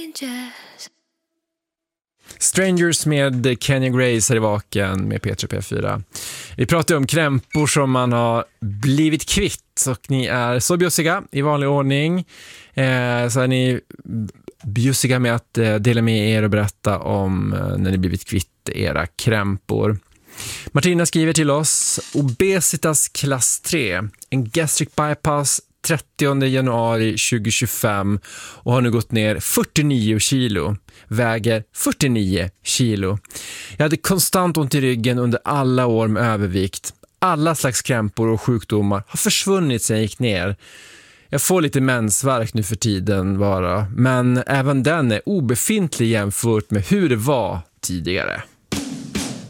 Strangers med Kenya Grace här i Vaken med Petra P4. Vi pratar om krämpor som man har blivit kvitt, och ni är så bjussiga i vanlig ordning. Så är ni bjussiga med att dela med er och berätta om när ni blivit kvitt era krämpor. Martina skriver till oss: obesitas klass 3, en gastric bypass 30 januari 2025 och har nu gått ner 49 kilo. Väger 49 kilo. Jag hade konstant ont i ryggen under alla år med övervikt. Alla slags krämpor och sjukdomar har försvunnit sedan jag gick ner. Jag får lite mensvärk nu för tiden bara, men även den är obefintlig jämfört med hur det var tidigare.